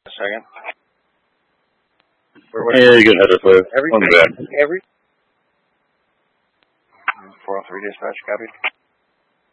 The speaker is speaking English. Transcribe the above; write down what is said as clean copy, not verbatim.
A second. Yeah, you can head it for you. Every 403 dispatch, copy.